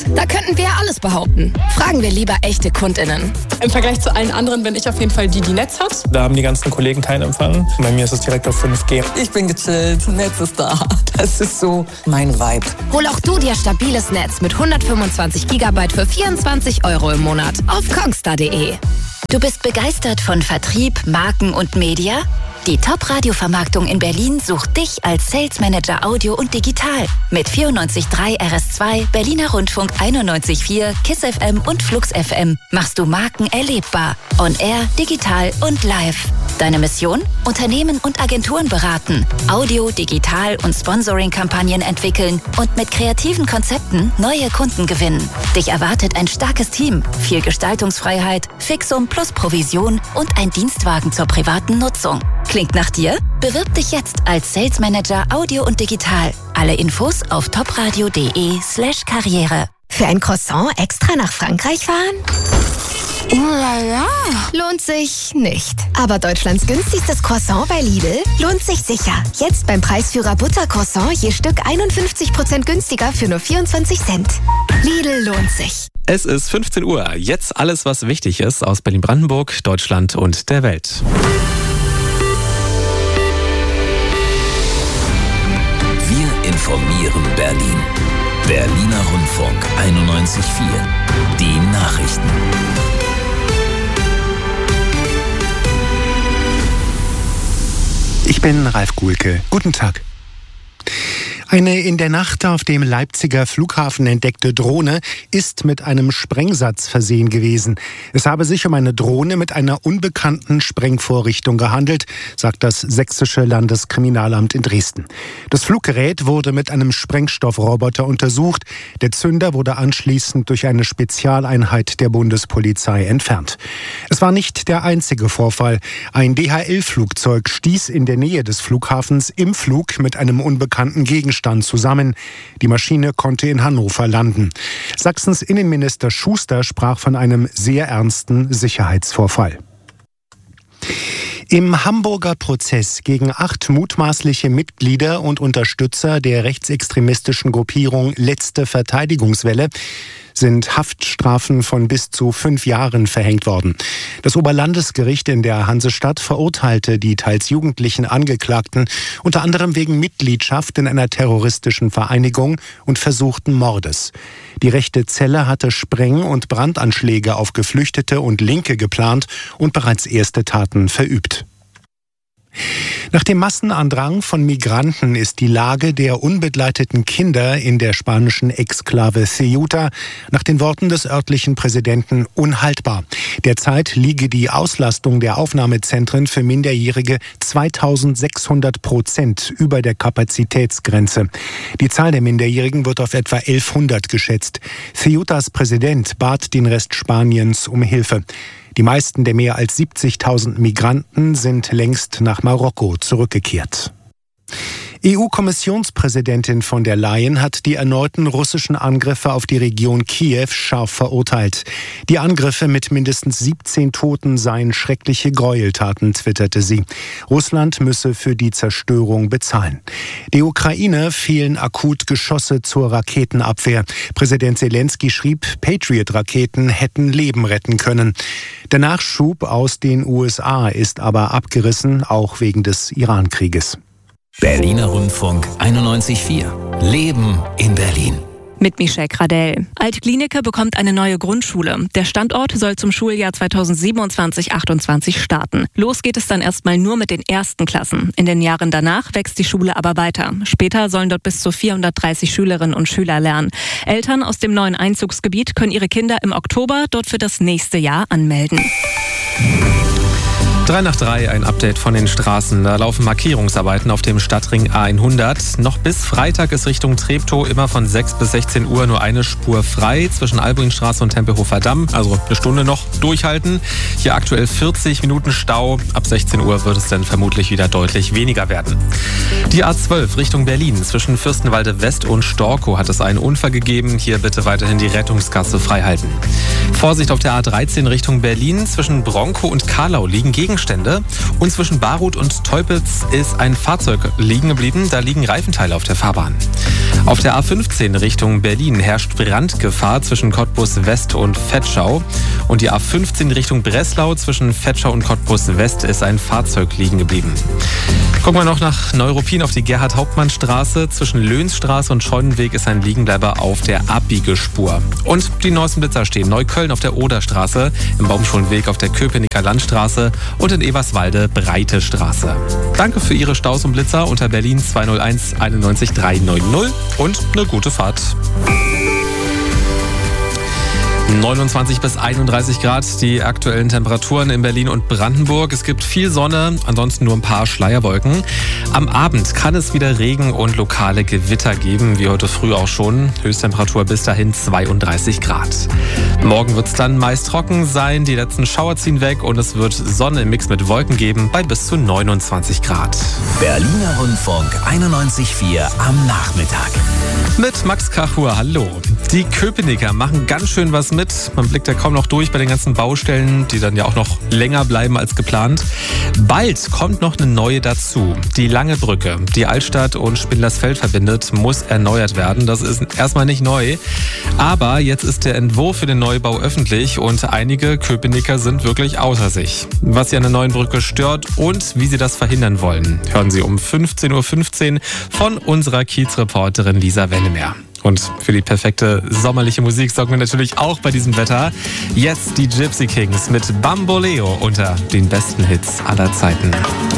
Da könnten wir ja alles behaupten. Fragen wir lieber echte KundInnen. Im Vergleich zu allen anderen bin ich auf jeden Fall die Netz hat. Da haben die ganzen Kollegen keinen Empfang. Bei mir ist es direkt auf 5G. Ich bin gechillt, Netz ist da. Das ist so mein Vibe. Hol auch du dir stabiles Netz mit 125 GB für 24 € im Monat auf kongstar.de. Du bist begeistert von Vertrieb, Marken und Media? Die Top-Radio-Vermarktung in Berlin sucht dich als Sales Manager Audio und Digital. Mit 94.3 RS2, Berliner Rundfunk 91.4, KISS FM und Flux FM machst du Marken erlebbar. On Air, digital und live. Deine Mission? Unternehmen und Agenturen beraten, Audio, Digital und Sponsoring-Kampagnen entwickeln und mit kreativen Konzepten neue Kunden gewinnen. Dich erwartet ein starkes Team, viel Gestaltungsfreiheit, Fixum plus Provision und ein Dienstwagen zur privaten Nutzung. Klingt nach dir? Bewirb dich jetzt als Sales Manager Audio und Digital. Alle Infos auf topradio.de/Karriere. Für ein Croissant extra nach Frankreich fahren? Oh la la. Lohnt sich nicht. Aber Deutschlands günstigstes Croissant bei Lidl lohnt sich sicher. Jetzt beim Preisführer Buttercroissant je Stück 51% günstiger für nur 24 Cent. Lidl lohnt sich. Es ist 15 Uhr. Jetzt alles, was wichtig ist aus Berlin-Brandenburg, Deutschland und der Welt. Wir informieren Berlin. Berliner Rundfunk 91.4. Die Nachrichten. Ich bin Ralf Guhlke. Guten Tag. Eine in der Nacht auf dem Leipziger Flughafen entdeckte Drohne ist mit einem Sprengsatz versehen gewesen. Es habe sich um eine Drohne mit einer unbekannten Sprengvorrichtung gehandelt, sagt das Sächsische Landeskriminalamt in Dresden. Das Fluggerät wurde mit einem Sprengstoffroboter untersucht. Der Zünder wurde anschließend durch eine Spezialeinheit der Bundespolizei entfernt. Es war nicht der einzige Vorfall. Ein DHL-Flugzeug stieß in der Nähe des Flughafens im Flug mit einem unbekannten Gegenstand zusammen. Die Maschine konnte in Hannover landen. Sachsens Innenminister Schuster sprach von einem sehr ernsten Sicherheitsvorfall. Im Hamburger Prozess gegen 8 mutmaßliche Mitglieder und Unterstützer der rechtsextremistischen Gruppierung Letzte Verteidigungswelle sind Haftstrafen von bis zu 5 Jahren verhängt worden. Das Oberlandesgericht in der Hansestadt verurteilte die teils jugendlichen Angeklagten unter anderem wegen Mitgliedschaft in einer terroristischen Vereinigung und versuchten Mordes. Die rechte Zelle hatte Spreng- und Brandanschläge auf Geflüchtete und Linke geplant und bereits erste Taten verübt. Nach dem Massenandrang von Migranten ist die Lage der unbegleiteten Kinder in der spanischen Exklave Ceuta nach den Worten des örtlichen Präsidenten unhaltbar. Derzeit liege die Auslastung der Aufnahmezentren für Minderjährige 2600% über der Kapazitätsgrenze. Die Zahl der Minderjährigen wird auf etwa 1100 geschätzt. Ceutas Präsident bat den Rest Spaniens um Hilfe. Die meisten der mehr als 70.000 Migranten sind längst nach Marokko zurückgekehrt. EU-Kommissionspräsidentin von der Leyen hat die erneuten russischen Angriffe auf die Region Kiew scharf verurteilt. Die Angriffe mit mindestens 17 Toten seien schreckliche Gräueltaten, twitterte sie. Russland müsse für die Zerstörung bezahlen. Der Ukraine fehlen akut Geschosse zur Raketenabwehr. Präsident Zelensky schrieb, Patriot-Raketen hätten Leben retten können. Der Nachschub aus den USA ist aber abgerissen, auch wegen des Iran-Krieges. Berliner Rundfunk 91.4. Leben in Berlin. Mit Michelle Gradell. Alt-Glienicke bekommt eine neue Grundschule. Der Standort soll zum Schuljahr 2027/28 starten. Los geht es dann erstmal nur mit den ersten Klassen. In den Jahren danach wächst die Schule aber weiter. Später sollen dort bis zu 430 Schülerinnen und Schüler lernen. Eltern aus dem neuen Einzugsgebiet können ihre Kinder im Oktober dort für das nächste Jahr anmelden. 3 nach 3, ein Update von den Straßen. Da laufen Markierungsarbeiten auf dem Stadtring A100. Noch bis Freitag ist Richtung Treptow immer von 6 bis 16 Uhr nur eine Spur frei zwischen Albuinstraße und Tempelhofer Damm. Also eine Stunde noch durchhalten. Hier aktuell 40 Minuten Stau. Ab 16 Uhr wird es dann vermutlich wieder deutlich weniger werden. Die A12 Richtung Berlin. Zwischen Fürstenwalde West und Storkow hat es einen Unfall gegeben. Hier bitte weiterhin die Rettungsgasse frei halten. Vorsicht auf der A13 Richtung Berlin. Zwischen Bronkow und Karlau liegen Gegenstände Tankstände. Und zwischen Baruth und Teupitz ist ein Fahrzeug liegen geblieben. Da liegen Reifenteile auf der Fahrbahn. Auf der A15 Richtung Berlin herrscht Brandgefahr zwischen Cottbus West und Vetschau. Und die A15 Richtung Breslau zwischen Vetschau und Cottbus West ist ein Fahrzeug liegen geblieben. Gucken wir noch nach Neuruppin auf die Gerhard-Hauptmann-Straße. Zwischen Löhnsstraße und Scheunenweg ist ein Liegenbleiber auf der Abbiegespur. Und die neuesten Blitzer stehen: Neukölln auf der Oderstraße, im Baumschulenweg auf der Köpenicker Landstraße und in Eberswalde Breite Straße. Danke für Ihre Staus und Blitzer unter Berlin 201 91 390 und eine gute Fahrt. 29 bis 31 Grad, die aktuellen Temperaturen in Berlin und Brandenburg. Es gibt viel Sonne, ansonsten nur ein paar Schleierwolken. Am Abend kann es wieder Regen und lokale Gewitter geben, wie heute früh auch schon. Höchsttemperatur bis dahin 32 Grad. Morgen wird es dann meist trocken sein, die letzten Schauer ziehen weg und es wird Sonne im Mix mit Wolken geben bei bis zu 29 Grad. Berliner Rundfunk 91.4 am Nachmittag. Mit Max Kachur, hallo. Die Köpenicker machen ganz schön was mit. Man blickt ja kaum noch durch bei den ganzen Baustellen, die dann ja auch noch länger bleiben als geplant. Bald kommt noch eine neue dazu. Die Lange Brücke, die Altstadt und Spindlersfeld verbindet, muss erneuert werden. Das ist erstmal nicht neu. Aber jetzt ist der Entwurf für den Neubau öffentlich und einige Köpenicker sind wirklich außer sich. Was sie an der neuen Brücke stört und wie sie das verhindern wollen, hören Sie um 15.15 Uhr von unserer Kiezreporterin Lisa Wennemer. Und für die perfekte sommerliche Musik sorgen wir natürlich auch bei diesem Wetter. Jetzt die Gypsy Kings mit Bamboleo unter den besten Hits aller Zeiten.